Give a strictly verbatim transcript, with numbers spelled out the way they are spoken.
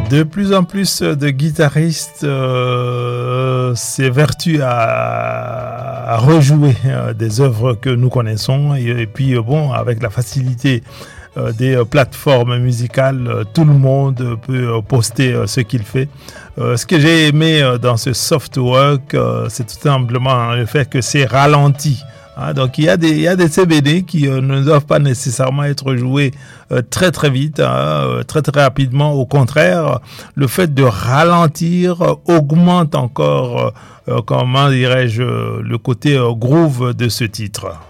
De plus en plus de guitaristes euh, s'évertuent à, à rejouer euh, des œuvres que nous connaissons et, et puis euh, bon, avec la facilité euh, des euh, plateformes musicales, euh, tout le monde peut euh, poster euh, ce qu'il fait. Euh, ce que j'ai aimé euh, dans ce soft work, euh, c'est tout simplement le fait que c'est ralenti. Ah, donc il y a des il y a des C B D qui euh, ne doivent pas nécessairement être joués euh, très très vite, hein, euh, très très rapidement. Au contraire, le fait de ralentir euh, augmente encore, euh, euh, comment dirais-je, le côté euh, groove de ce titre.